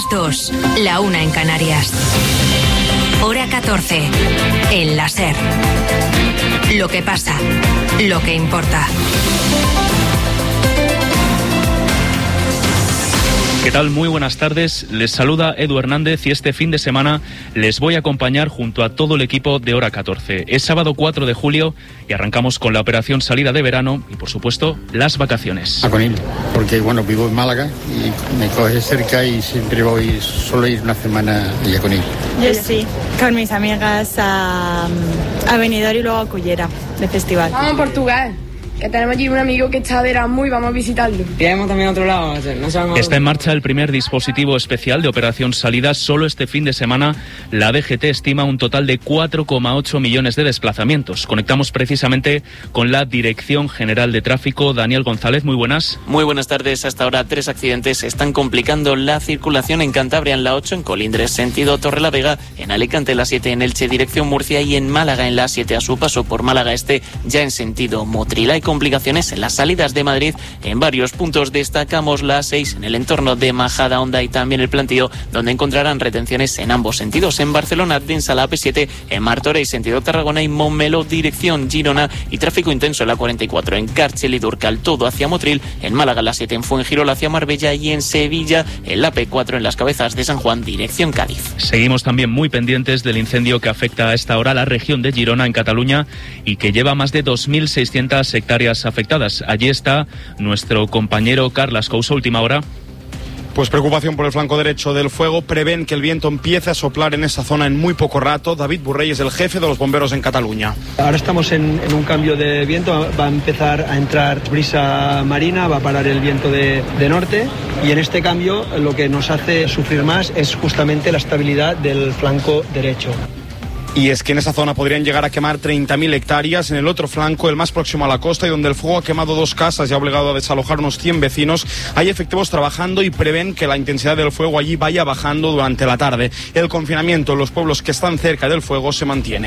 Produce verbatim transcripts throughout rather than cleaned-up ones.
las dos, la una en Canarias. Hora catorce, en la SER. Lo que pasa, lo que importa. ¿Qué tal? Muy buenas tardes. Les saluda Edu Hernández y este fin de semana les voy a acompañar junto a todo el equipo de Hora catorce. Es sábado cuatro de julio y arrancamos con la operación salida de verano y, por supuesto, las vacaciones. A Conil, porque bueno, vivo en Málaga y me coge cerca y siempre voy, solo ir una semana a Conil. Yo sí, con mis amigas a, a Benidorm y luego a Cullera, de festival. Vamos a Portugal. Que tenemos allí un amigo que está de Erasmus y vamos a visitarlo. Iremos también a otro lado. No sabemos... Está en marcha el primer dispositivo especial de Operación Salida. Solo este fin de semana la D G T estima un total de cuatro coma ocho millones de desplazamientos. Conectamos precisamente con la Dirección General de Tráfico. Daniel González, muy buenas. Muy buenas tardes. Hasta ahora tres accidentes están complicando la circulación en Cantabria en la ocho, en Colindres sentido Torrelavega, en Alicante la siete, en Elche dirección Murcia y en Málaga en la siete a su paso por Málaga Este ya en sentido Motril. Hay complicaciones en las salidas de Madrid en varios puntos. Destacamos la seis en el entorno de Majada Honda y también el Plantío, donde encontrarán retenciones en ambos sentidos. En Barcelona, densa la A P siete, en Martorell sentido Tarragona y Montmeló dirección Girona y tráfico intenso en la cuarenta y cuatro en Càrcel y Durcal, todo hacia Motril. En Málaga la siete, en Fuengirola hacia Marbella y en Sevilla en la P cuatro en las Cabezas de San Juan dirección Cádiz. Seguimos también muy pendientes del incendio que afecta a esta hora la región de Girona en Cataluña y que lleva más de dos mil seiscientas hectáreas afectadas. Allí está nuestro compañero Carlas Couso, última hora. Pues preocupación por el flanco derecho del fuego. Prevén que el viento empiece a soplar en esa zona en muy poco rato. David Burrey es el jefe de los bomberos en Cataluña. Ahora estamos en, en un cambio de viento. Va a empezar a entrar brisa marina, va a parar el viento de, de norte. Y en este cambio lo que nos hace sufrir más es justamente la estabilidad del flanco derecho. Y es que en esa zona podrían llegar a quemar treinta mil hectáreas. En el otro flanco, el más próximo a la costa y donde el fuego ha quemado dos casas y ha obligado a desalojar unos cien vecinos, hay efectivos trabajando y prevén que la intensidad del fuego allí vaya bajando durante la tarde. El confinamiento en los pueblos que están cerca del fuego se mantiene.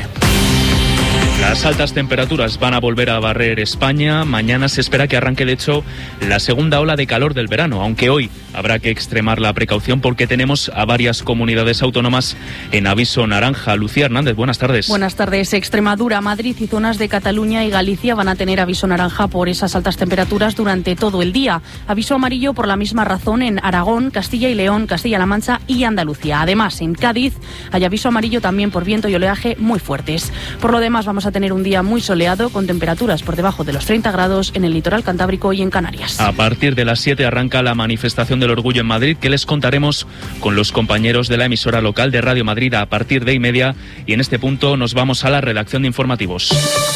Las altas temperaturas van a volver a barrer España. Mañana se espera que arranque, de hecho, la segunda ola de calor del verano, aunque hoy habrá que extremar la precaución porque tenemos a varias comunidades autónomas en aviso naranja. Lucía Hernández, buenas tardes. Buenas tardes. Extremadura, Madrid y zonas de Cataluña y Galicia van a tener aviso naranja por esas altas temperaturas durante todo el día. Aviso amarillo por la misma razón en Aragón, Castilla y León, Castilla-La Mancha y Andalucía. Además, en Cádiz hay aviso amarillo también por viento y oleaje muy fuertes. Por lo demás, vamos a tener un día muy soleado con temperaturas por debajo de los treinta grados en el litoral cantábrico y en Canarias. A partir de las siete arranca la manifestación del orgullo en Madrid, que les contaremos con los compañeros de la emisora local de Radio Madrid a partir de y media. Y en este punto nos vamos a la redacción de informativos.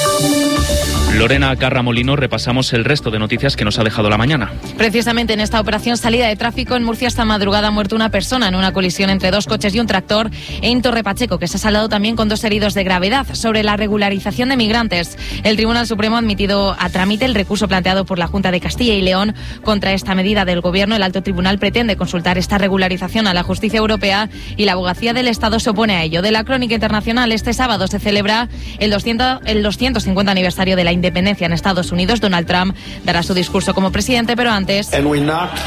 Lorena Carramolino, repasamos el resto de noticias que nos ha dejado la mañana. Precisamente en esta operación salida de tráfico en Murcia esta madrugada ha muerto una persona en una colisión entre dos coches y un tractor en Torre Pacheco, que se ha saldado también con dos heridos de gravedad. Sobre la regularización de migrantes, el Tribunal Supremo ha admitido a trámite el recurso planteado por la Junta de Castilla y León contra esta medida del Gobierno. El Alto Tribunal pretende consultar esta regularización a la justicia europea y la Abogacía del Estado se opone a ello. De la crónica internacional, este sábado se celebra el, doscientos, el doscientos cincuenta aniversario de la independencia en Estados Unidos. Donald Trump dará su discurso como presidente, pero antes, sobre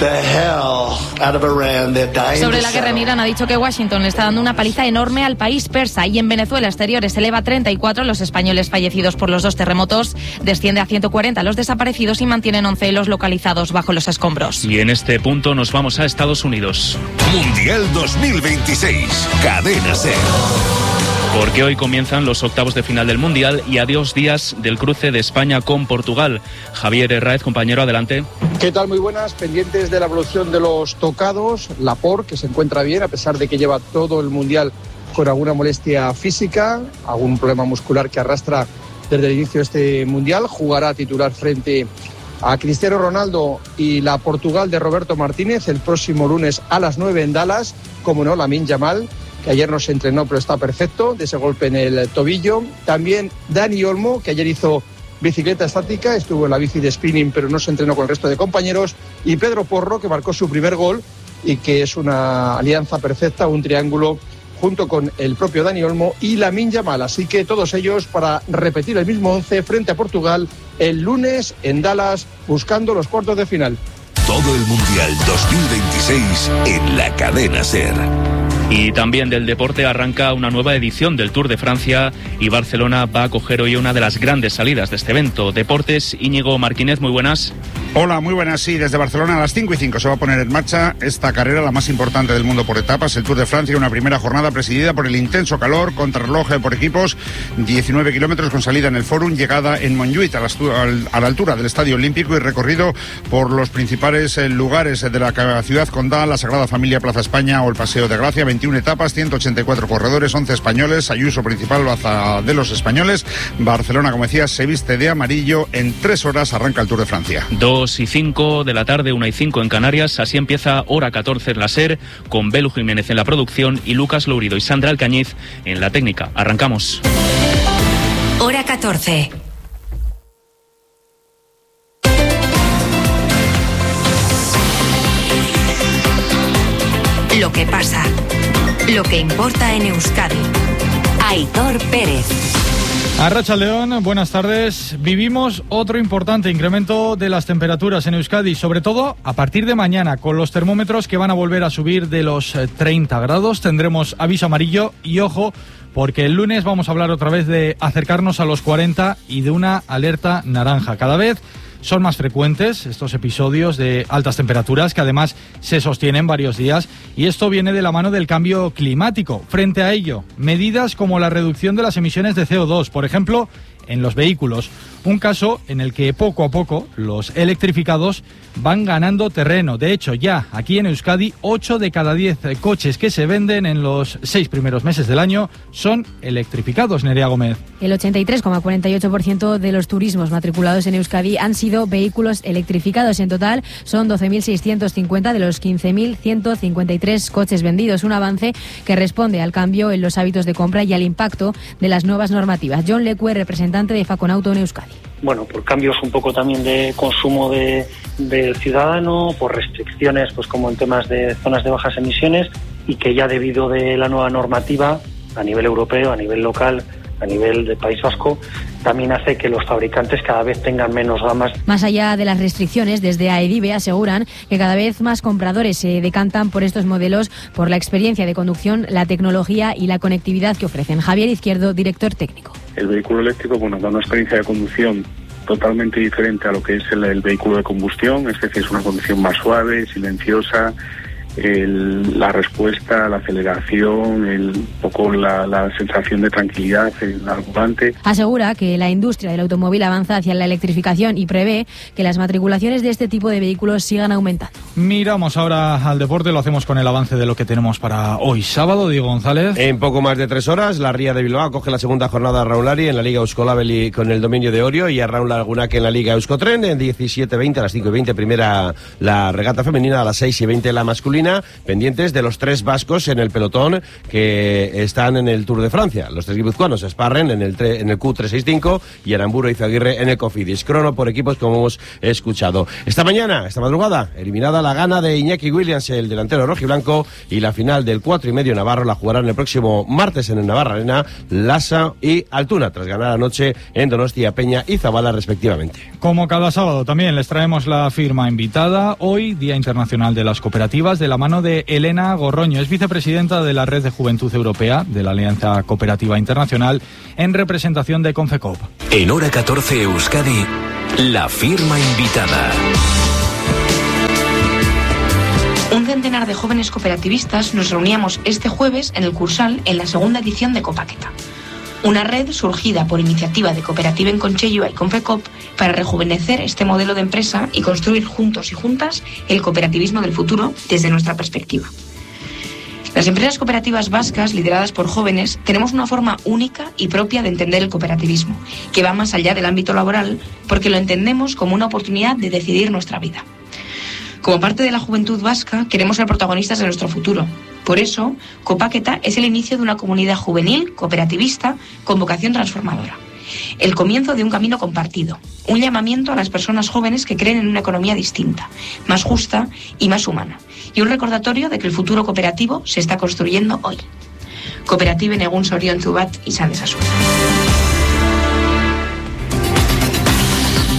la guerra en Irán, ha dicho que Washington le está dando una paliza enorme al país persa. Y en Venezuela, exteriores, se eleva a treinta y cuatro los españoles fallecidos por los dos terremotos, desciende a ciento cuarenta los desaparecidos y mantienen once los localizados bajo los escombros. Y en este punto nos vamos a Estados Unidos. Mundial dos mil veintiséis, Cadena SER. Porque hoy comienzan los octavos de final del Mundial y a dos días del cruce de España con Portugal. Javier Herráez, compañero, adelante. ¿Qué tal? Muy buenas. Pendientes de la evolución de los tocados. Laporte, que se encuentra bien, a pesar de que lleva todo el Mundial con alguna molestia física, algún problema muscular que arrastra desde el inicio de este Mundial. Jugará a titular frente a Cristiano Ronaldo y la Portugal de Roberto Martínez el próximo lunes a las nueve en Dallas. Como no, Lamine Yamal, que ayer no se entrenó pero está perfecto de ese golpe en el tobillo. También Dani Olmo, que ayer hizo bicicleta estática, estuvo en la bici de spinning pero no se entrenó con el resto de compañeros. Y Pedro Porro, que marcó su primer gol y que es una alianza perfecta, un triángulo junto con el propio Dani Olmo y Lamine Yamal. Así que todos ellos para repetir el mismo once frente a Portugal el lunes en Dallas, buscando los cuartos de final. todo el Mundial dos mil veintiséis en la cadena SER. Y también del deporte arranca una nueva edición del Tour de Francia y Barcelona va a acoger hoy una de las grandes salidas de este evento. Deportes, Íñigo Martínez, muy buenas. Hola, muy buenas. Sí, desde Barcelona a las cinco y cinco se va a poner en marcha esta carrera, la más importante del mundo por etapas, el Tour de Francia, una primera jornada presidida por el intenso calor, contrarreloj por equipos, diecinueve kilómetros con salida en el Fórum, llegada en Montjuïc a la, a la altura del Estadio Olímpico y recorrido por los principales lugares de la ciudad condal, la Sagrada Familia, Plaza España o el Paseo de Gracia. veintiuna etapas, ciento ochenta y cuatro corredores, once españoles, Ayuso principal, baza de los españoles. Barcelona, como decía, se viste de amarillo. En tres horas arranca el Tour de Francia. Dos y cinco de la tarde, una y cinco en Canarias. Así empieza Hora catorce en la SER, con Belu Jiménez en la producción y Lucas Lourido y Sandra Alcañiz en la técnica. Arrancamos. Hora catorce. Lo que pasa, lo que importa en Euskadi. Aitor Pérez. Arratsaldeon, buenas tardes. Vivimos otro importante incremento de las temperaturas en Euskadi, sobre todo a partir de mañana, con los termómetros que van a volver a subir de los treinta grados. Tendremos aviso amarillo y ojo, porque el lunes vamos a hablar otra vez de acercarnos a los cuarenta y de una alerta naranja. Cada vez son más frecuentes estos episodios de altas temperaturas que además se sostienen varios días y esto viene de la mano del cambio climático. Frente a ello, medidas como la reducción de las emisiones de C O dos, por ejemplo, en los vehículos. Un caso en el que poco a poco los electrificados van ganando terreno. De hecho, ya aquí en Euskadi, ocho de cada diez coches que se venden en los seis primeros meses del año son electrificados. Nerea Gómez. El ochenta y tres coma cuarenta y ocho por ciento de los turismos matriculados en Euskadi han sido vehículos electrificados. En total son doce mil seiscientos cincuenta de los quince mil ciento cincuenta y tres coches vendidos. Un avance que responde al cambio en los hábitos de compra y al impacto de las nuevas normativas. John Lecue, representante de Faconauto en Euskadi. Bueno, por cambios un poco también de consumo de, del ciudadano, por restricciones pues como en temas de zonas de bajas emisiones y que ya debido de la nueva normativa a nivel europeo, a nivel local, a nivel del País Vasco, también hace que los fabricantes cada vez tengan menos gamas. Más allá de las restricciones, desde AEDIBE aseguran que cada vez más compradores se decantan por estos modelos por la experiencia de conducción, la tecnología y la conectividad que ofrecen. Javier Izquierdo, director técnico. El vehículo eléctrico, bueno, da una experiencia de conducción totalmente diferente a lo que es el, el vehículo de combustión, es decir, es una conducción más suave, silenciosa. El, la respuesta, la aceleración, el un poco la, la sensación de tranquilidad en el volante. Asegura que la industria del automóvil avanza hacia la electrificación y prevé que las matriculaciones de este tipo de vehículos sigan aumentando. Miramos ahora al deporte, lo hacemos con el avance de lo que tenemos para hoy sábado. Diego González. En poco más de tres horas, la Ría de Bilbao coge la segunda jornada a Raulari en la Liga Euskolabeli con el dominio de Orio y a Raúl Lagunac en la Liga Euskotren en diecisiete veinte a las cinco y veinte primera la regata femenina, a las seis y veinte la masculina. Pendientes de los tres vascos en el pelotón que están en el Tour de Francia. Los tres guipuzcoanos esparren en el, tre- en el Q trescientos sesenta y cinco y Aramburu y Izaguirre en el Cofidis. Crono por equipos, como hemos escuchado. Esta mañana, esta madrugada, eliminada la gana de Iñaki Williams, el delantero rojiblanco, y la final del cuatro y medio Navarro la jugarán el próximo martes en el Navarra Arena Lasa y Altuna, tras ganar anoche en Donostia, Peña y Zabala, respectivamente. Como cada sábado también les traemos la firma invitada. Hoy, Día Internacional de las Cooperativas, de la mano de Elena Gorroño. Es vicepresidenta de la Red de Juventud Europea de la Alianza Cooperativa Internacional en representación de Confecop. En Hora catorce Euskadi, la firma invitada. Un centenar de jóvenes cooperativistas nos reuníamos este jueves en el Cursal en la segunda edición de Copaqueta. Una red surgida por iniciativa de Cooperativa en Conchellua y Confecop para rejuvenecer este modelo de empresa y construir juntos y juntas el cooperativismo del futuro desde nuestra perspectiva. Las empresas cooperativas vascas, lideradas por jóvenes, tenemos una forma única y propia de entender el cooperativismo, que va más allá del ámbito laboral porque lo entendemos como una oportunidad de decidir nuestra vida. Como parte de la juventud vasca, queremos ser protagonistas de nuestro futuro. Por eso, Copaqueta es el inicio de una comunidad juvenil, cooperativista, con vocación transformadora. El comienzo de un camino compartido, un llamamiento a las personas jóvenes que creen en una economía distinta, más justa y más humana, y un recordatorio de que el futuro cooperativo se está construyendo hoy. Cooperative Negun Sorion Zubat y Sande Sasuna.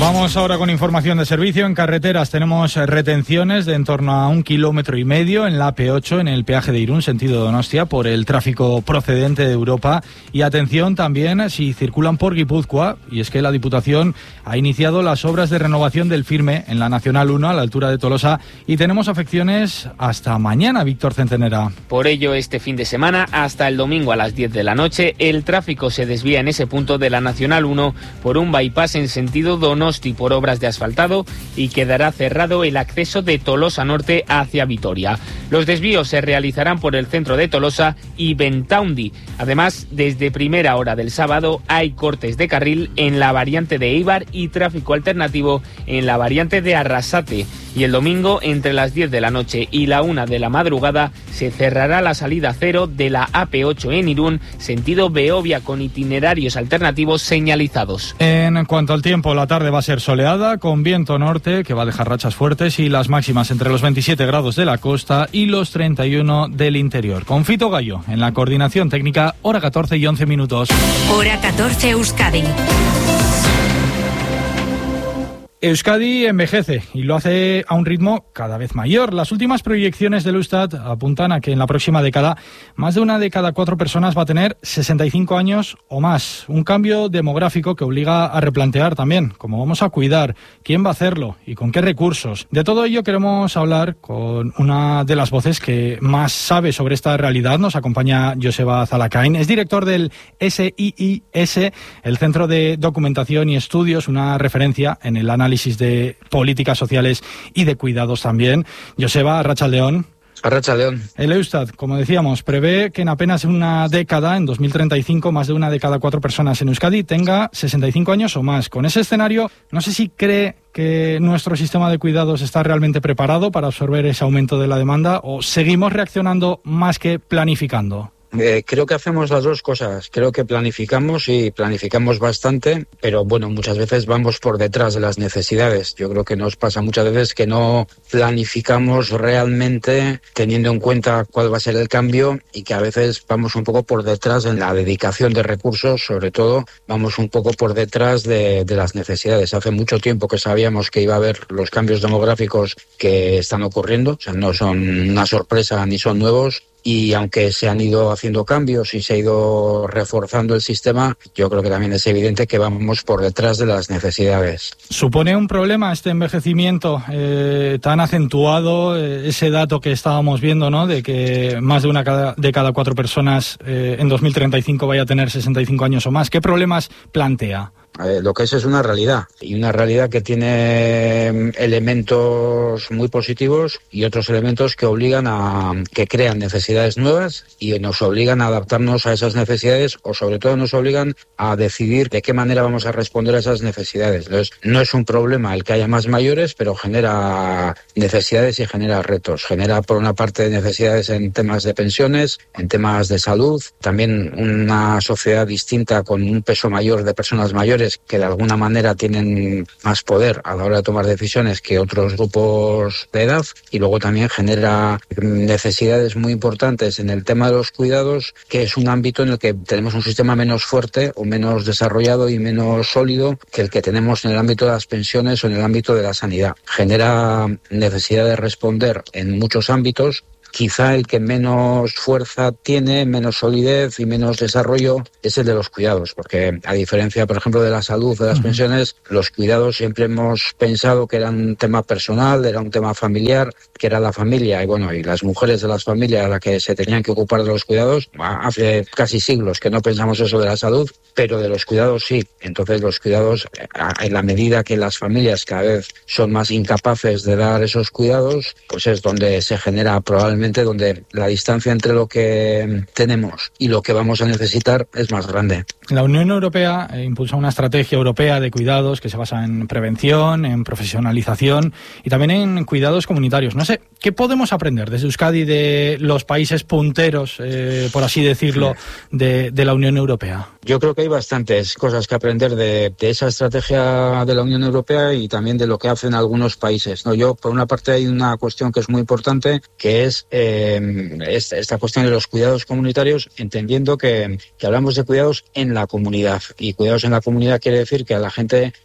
Vamos ahora con información de servicio. En carreteras tenemos retenciones de en torno a un kilómetro y medio en la A P ocho, en el peaje de Irún, sentido Donostia, por el tráfico procedente de Europa. Y atención también si circulan por Guipúzcoa, y es que la Diputación ha iniciado las obras de renovación del firme en la Nacional uno, a la altura de Tolosa, y tenemos afecciones hasta mañana, Víctor Centenera. Por ello, este fin de semana, hasta el domingo a las diez de la noche, el tráfico se desvía en ese punto de la Nacional uno por un bypass en sentido Donosti por obras de asfaltado, y quedará cerrado el acceso de Tolosa Norte hacia Vitoria. Los desvíos se realizarán por el centro de Tolosa y Bentaundi. Además, desde primera hora del sábado hay cortes de carril en la variante de Eibar y tráfico alternativo en la variante de Arrasate. Y el domingo, entre las diez de la noche y la una de la madrugada, se cerrará la salida cero de la A P ocho en Irún, sentido Beovia, con itinerarios alternativos señalizados. En cuanto al tiempo, la tarde va a ser soleada, con viento norte que va a dejar rachas fuertes, y las máximas entre los veintisiete grados de la costa y los treinta y uno del interior. Con Fito Gallo en la coordinación técnica, hora catorce y once minutos. Hora catorce, Euskadi. Euskadi envejece y lo hace a un ritmo cada vez mayor. Las últimas proyecciones del Eustat apuntan a que en la próxima década más de una de cada cuatro personas va a tener sesenta y cinco años o más. Un cambio demográfico que obliga a replantear también cómo vamos a cuidar, quién va a hacerlo y con qué recursos. De todo ello queremos hablar con una de las voces que más sabe sobre esta realidad. Nos acompaña Joseba Zalakain. Es director del S I I S, el Centro de Documentación y Estudios, una referencia en el análisis de políticas sociales y de cuidados también. Joseba, Arratsaldeon. Arratsaldeon. El Eustat, como decíamos, prevé que en apenas una década, en dos mil treinta y cinco, más de una de cada cuatro personas en Euskadi tenga sesenta y cinco años o más. Con ese escenario, no sé si cree que nuestro sistema de cuidados está realmente preparado para absorber ese aumento de la demanda, o seguimos reaccionando más que planificando. Eh, creo que hacemos las dos cosas. Creo que planificamos y planificamos bastante, pero bueno, muchas veces vamos por detrás de las necesidades. Yo creo que nos pasa muchas veces que no planificamos realmente teniendo en cuenta cuál va a ser el cambio, y que a veces vamos un poco por detrás en la dedicación de recursos, sobre todo vamos un poco por detrás de, de las necesidades. Hace mucho tiempo que sabíamos que iba a haber los cambios demográficos que están ocurriendo, o sea, no son una sorpresa ni son nuevos. Y aunque se han ido haciendo cambios y se ha ido reforzando el sistema, yo creo que también es evidente que vamos por detrás de las necesidades. ¿Supone un problema este envejecimiento eh, tan acentuado, eh, ese dato que estábamos viendo, ¿no?, de que más de una cada, de cada cuatro personas eh, en dos mil treinta y cinco vaya a tener sesenta y cinco años o más? ¿Qué problemas plantea? Eh, lo que es es una realidad, y una realidad que tiene elementos muy positivos y otros elementos que obligan a que crean necesidades nuevas y nos obligan a adaptarnos a esas necesidades, o sobre todo nos obligan a decidir de qué manera vamos a responder a esas necesidades. Entonces, no es un problema el que haya más mayores, pero genera necesidades y genera retos. Genera, por una parte, necesidades en temas de pensiones, en temas de salud, también una sociedad distinta con un peso mayor de personas mayores que de alguna manera tienen más poder a la hora de tomar decisiones que otros grupos de edad, y luego también genera necesidades muy importantes en el tema de los cuidados, que es un ámbito en el que tenemos un sistema menos fuerte o menos desarrollado y menos sólido que el que tenemos en el ámbito de las pensiones o en el ámbito de la sanidad. Genera necesidad de responder en muchos ámbitos. Quizá el que menos fuerza tiene, menos solidez y menos desarrollo es el de los cuidados, porque a diferencia, por ejemplo, de la salud, de las uh-huh. pensiones, los cuidados siempre hemos pensado que era un tema personal, era un tema familiar, que era la familia, y bueno, y las mujeres de las familias las que se tenían que ocupar de los cuidados. Hace casi siglos que no pensamos eso de la salud, pero de los cuidados sí. Entonces los cuidados, en la medida que las familias cada vez son más incapaces de dar esos cuidados, pues es donde se genera probablemente donde la distancia entre lo que tenemos y lo que vamos a necesitar es más grande. La Unión Europea eh, impulsa una estrategia europea de cuidados que se basa en prevención, en profesionalización y también en cuidados comunitarios. No sé, ¿qué podemos aprender desde Euskadi de los países punteros, eh, por así decirlo, de, de la Unión Europea? Yo creo que hay bastantes cosas que aprender de, de esa estrategia de la Unión Europea y también de lo que hacen algunos países, ¿no? Yo, por una parte, hay una cuestión que es muy importante, que es eh, esta cuestión de los cuidados comunitarios, entendiendo que, que hablamos de cuidados en la comunidad. Y cuidados en la comunidad quiere decir que a la gente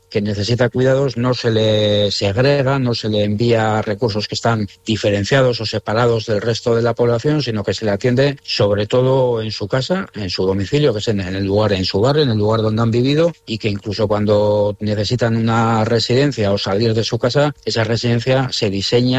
que necesita cuidados no se le segrega, no se le envía recursos que están diferenciados o separados del resto de la población, sino que se le atiende sobre todo en su casa, en su domicilio, que es en el lugar, en su barrio, en el lugar donde han vivido, y que incluso cuando necesitan una residencia o salir de su casa, esa residencia se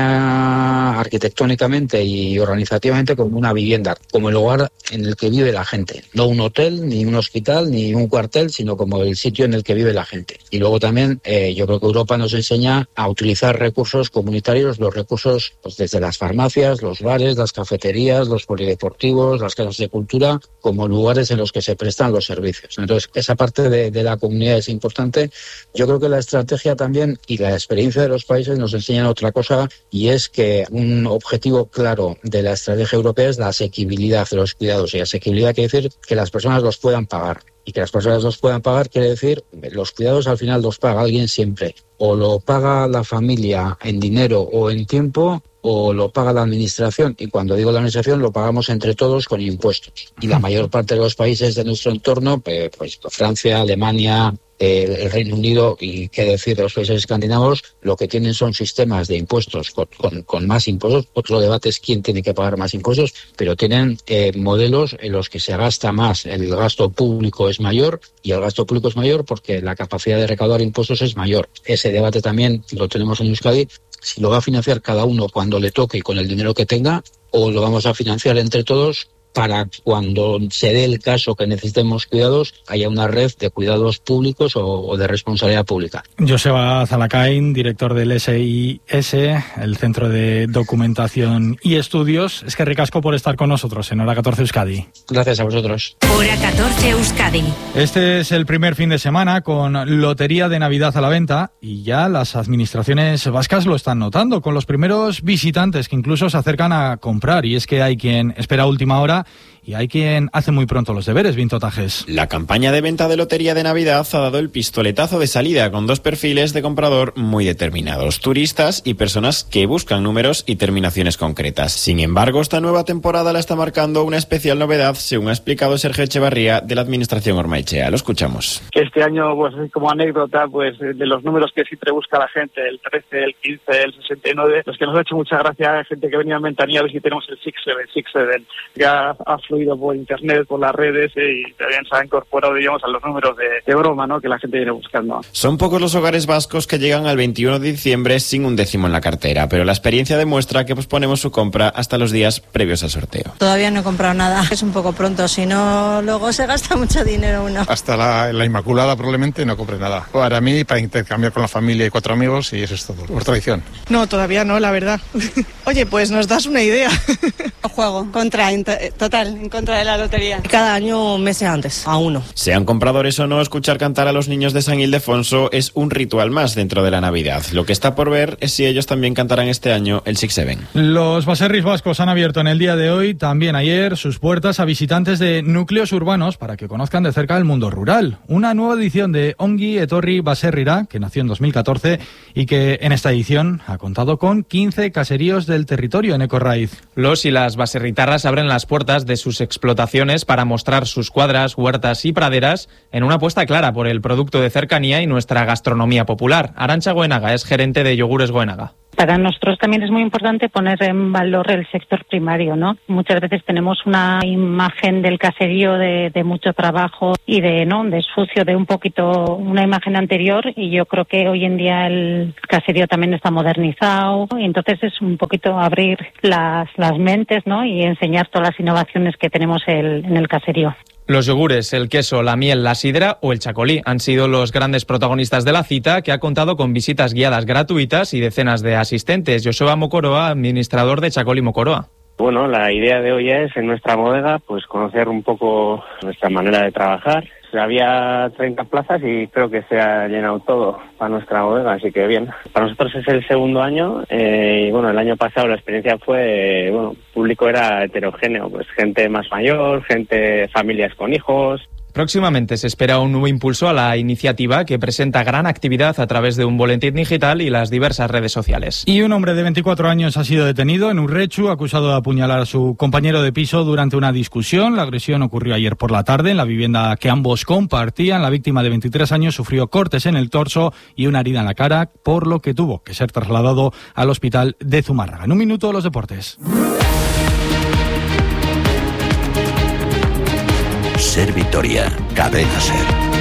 diseña arquitectónicamente y organizativamente como una vivienda, como el lugar en el que vive la gente, no un hotel, ni un hospital, ni un cuartel, sino como el sitio en el que vive la gente. Y luego también eh, yo creo que Europa nos enseña a utilizar recursos comunitarios, los recursos pues, desde las farmacias, los bares, las cafeterías, los polideportivos, las casas de cultura, como lugares en los que se prestan los servicios. Entonces, esa parte de, de la comunidad es importante. Yo creo que la estrategia también y la experiencia de los países nos enseñan otra cosa, y es que un objetivo claro de la estrategia europea es la asequibilidad de los cuidados. Y asequibilidad quiere decir que las personas los puedan pagar. Y que las personas los puedan pagar quiere decir los cuidados al final los paga alguien siempre. O lo paga la familia en dinero o en tiempo, o lo paga la administración. Y cuando digo la administración, lo pagamos entre todos con impuestos. Y la mayor parte de los países de nuestro entorno, pues Francia, Alemania, el Reino Unido y qué decir de los países escandinavos, lo que tienen son sistemas de impuestos con, con, con más impuestos. Otro debate es quién tiene que pagar más impuestos, pero tienen eh, modelos en los que se gasta más, el gasto público es mayor, y el gasto público es mayor porque la capacidad de recaudar impuestos es mayor. Ese debate también lo tenemos en Euskadi, si lo va a financiar cada uno cuando le toque y con el dinero que tenga, o lo vamos a financiar entre todos para cuando se dé el caso que necesitemos cuidados, haya una red de cuidados públicos o, o de responsabilidad pública. Joseba Zalacain, director del S I S, el Centro de Documentación y Estudios. Es que ricasco por estar con nosotros en Hora catorce Euskadi. Gracias a vosotros. Hora catorce Euskadi. Este es el primer fin de semana con Lotería de Navidad a la venta, y ya las administraciones vascas lo están notando, con los primeros visitantes que incluso se acercan a comprar. Y es que hay quien espera a última hora y hay quien hace muy pronto los deberes, Vinto Tajes. La campaña de venta de Lotería de Navidad ha dado el pistoletazo de salida con dos perfiles de comprador muy determinados: turistas y personas que buscan números y terminaciones concretas. Sin embargo, esta nueva temporada la está marcando una especial novedad, según ha explicado Sergio Echevarría de la Administración Ormaechea. Lo escuchamos. Este año, pues como anécdota, pues de los números que siempre busca la gente, el trece, el quince, el sesenta y nueve, los que nos ha hecho mucha gracia, gente que venía en ventanilla, a ver si tenemos el seis siete, seis siete, que ha, ha fluido por internet, por las redes, eh, y también se ha incorporado, digamos, a los números de, de broma, ¿no?, que la gente viene buscando. Son pocos los hogares vascos que llegan al veintiuno de diciembre sin un décimo en la cartera, pero la experiencia demuestra que posponemos su compra hasta los días previos al sorteo. Todavía no he comprado nada, es un poco pronto, si no, luego se gasta mucho dinero uno. Hasta la, la Inmaculada probablemente no compre nada. Para mí, para intercambiar con la familia y cuatro amigos, y eso es todo, por tradición. No, todavía no, la verdad. Oye, pues nos das una idea. Juego contra, total, en contra de la lotería. Cada año meses antes, a uno. Sean compradores o no, escuchar cantar a los niños de San Ildefonso es un ritual más dentro de la Navidad. Lo que está por ver es si ellos también cantarán este año el seis siete. Los baserris vascos han abierto en el día de hoy, también ayer, sus puertas a visitantes de núcleos urbanos para que conozcan de cerca el mundo rural. Una nueva edición de Ongi Etorri Baserrira, que nació en dos mil catorce y que en esta edición ha contado con quince caseríos del territorio en Ecorraiz. Los y las baserritarras abren las puertas de sus explotaciones para mostrar sus cuadras, huertas y praderas en una apuesta clara por el producto de cercanía y nuestra gastronomía popular. Arantxa Goenaga es gerente de Yogures Goenaga. Para nosotros también es muy importante poner en valor el sector primario, ¿no? Muchas veces tenemos una imagen del caserío de, de mucho trabajo y de, ¿no?, de esfucio, de un poquito una imagen anterior, y yo creo que hoy en día el caserío también está modernizado, y entonces es un poquito abrir las, las mentes, ¿no?, y enseñar todas las innovaciones que tenemos el, en el caserío. Los yogures, el queso, la miel, la sidra o el chacolí han sido los grandes protagonistas de la cita, que ha contado con visitas guiadas gratuitas y decenas de asistentes. Joseba Mokoroa, administrador de Chacolí Mokoroa. Bueno, la idea de hoy es, en nuestra bodega, pues conocer un poco nuestra manera de trabajar. Había treinta plazas y creo que se ha llenado todo para nuestra bodega, así que bien. Para nosotros es el segundo año, eh, y bueno, el año pasado la experiencia fue, eh, bueno, el público era heterogéneo, pues gente más mayor, gente, familias con hijos. Próximamente se espera un nuevo impulso a la iniciativa, que presenta gran actividad a través de un boletín digital y las diversas redes sociales. Y un hombre de veinticuatro años ha sido detenido en Urrechu, acusado de apuñalar a su compañero de piso durante una discusión. La agresión ocurrió ayer por la tarde en la vivienda que ambos compartían. La víctima de veintitrés años sufrió cortes en el torso y una herida en la cara, por lo que tuvo que ser trasladado al hospital de Zumárraga. En un minuto, los deportes. Ser Vitoria, Cadena Ser.